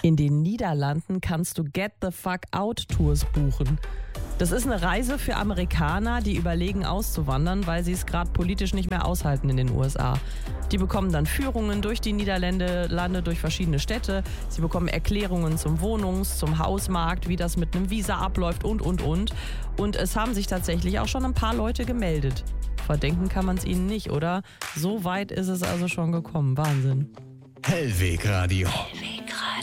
In den Niederlanden kannst du Get the Fuck Out Tours buchen. Das ist eine Reise für Amerikaner, die überlegen auszuwandern, weil sie es gerade politisch nicht mehr aushalten in den USA. Die bekommen dann Führungen durch die Niederlande, durch verschiedene Städte. Sie bekommen Erklärungen zum zum Hausmarkt, wie das mit einem Visa abläuft und. Und es haben sich tatsächlich auch schon ein paar Leute gemeldet. Verdenken kann man es ihnen nicht, oder? So weit ist es also schon gekommen. Wahnsinn. Hellweg Radio.